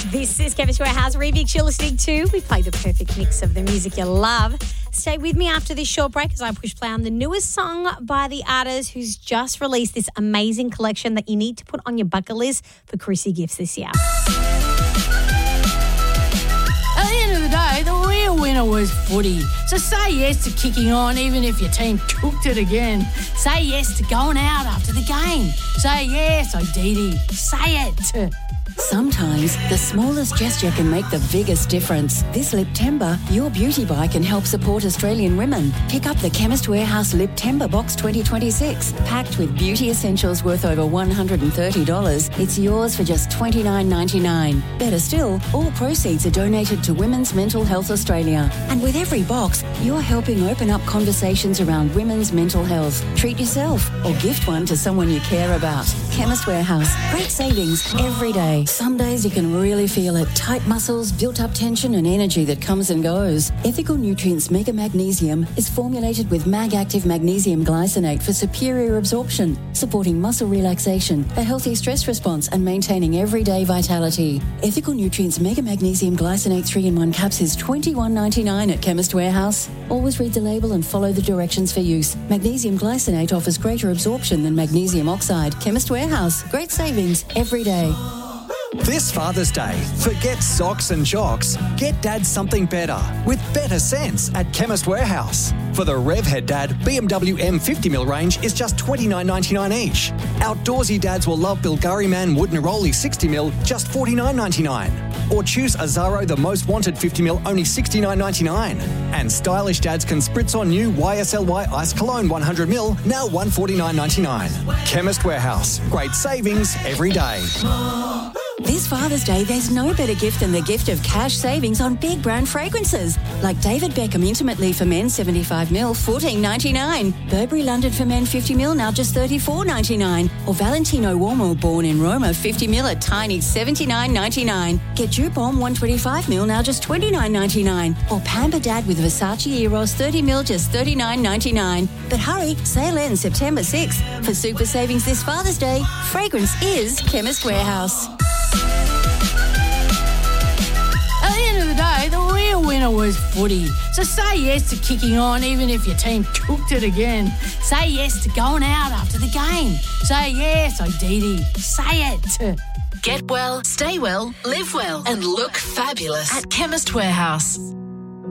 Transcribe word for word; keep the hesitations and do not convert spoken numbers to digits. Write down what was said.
This is Chemist Warehouse Remix you're listening to. We play the perfect mix of the music you love. Stay with me after this short break as I push play on the newest song by the artist who's just released this amazing collection that you need to put on your bucket list for Chrissy gifts this year. At the end of the day, the real winner was footy. So say yes to kicking on even if your team cooked it again. Say yes to going out after the game. Say yes, oh Dee Dee. Say it. Sometimes the smallest gesture can make the biggest difference. This Liptember, your beauty buy can help support Australian women. Pick up the Chemist Warehouse Liptember Box twenty twenty-six. Packed with beauty essentials worth over one hundred thirty dollars, it's yours for just twenty-nine ninety-nine. Better still, all proceeds are donated to Women's Mental Health Australia. And with every box, you're helping open up conversations around women's mental health. Treat yourself or gift one to someone you care about. Chemist Warehouse. Great savings every day. Some days you can really feel it. Tight muscles, built-up tension and energy that comes and goes. Ethical Nutrients Mega Magnesium is formulated with Mag-Active Magnesium Glycinate for superior absorption, supporting muscle relaxation, a healthy stress response and maintaining everyday vitality. Ethical Nutrients Mega Magnesium Glycinate three in one caps is twenty-one ninety-nine at Chemist Warehouse. Always read the label and follow the directions for use. Magnesium Glycinate offers greater absorption than magnesium oxide. Chemist Warehouse. Great savings every day. This Father's Day, forget socks and jocks. Get Dad something better with better sense at Chemist Warehouse. For the Revhead Dad, B M W M fifty mil range is just twenty-nine ninety-nine each. Outdoorsy dads will love Bulgari Man Wood Neroli sixty mil, just forty-nine ninety-nine. Or choose Azaro The Most Wanted fifty mil, only sixty-nine ninety-nine. And stylish dads can spritz on new Y S L Y Ice Cologne one hundred mil, now one forty-nine ninety-nine. Chemist Warehouse, great savings every day. This Father's Day, there's no better gift than the gift of cash savings on big brand fragrances. Like David Beckham Intimately for Men seventy-five mil, fourteen ninety-nine. Burberry London for Men fifty mil, now just thirty-four ninety-nine. Or Valentino Uomo Born in Roma fifty mil, a tiny seventy-nine ninety-nine. Get Dupont one twenty-five mil, now just twenty-nine ninety-nine. Or Pamper Dad with Versace Eros thirty mil, just thirty-nine ninety-nine. But hurry, sale ends September sixth. For super savings this Father's Day, fragrance is Chemist Warehouse. At the end of the day, the real winner was footy. So say yes to kicking on even if your team cooked it again. Say yes to going out after the game. Say yes, oh Dee Dee. Say it. Get well, stay well, live well and look fabulous at Chemist Warehouse.